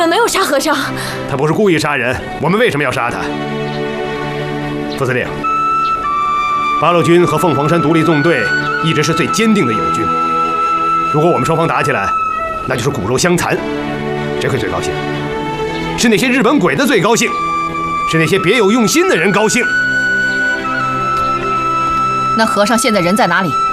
们没有杀和尚。 他不是故意杀人，我们为什么要杀他？副司令，八路军和凤凰山独立纵队一直是最坚定的友军。如果我们双方打起来，那就是骨肉相残，谁会最高兴？是那些日本鬼子最高兴，是那些别有用心的人高兴。 那和尚现在人在哪里？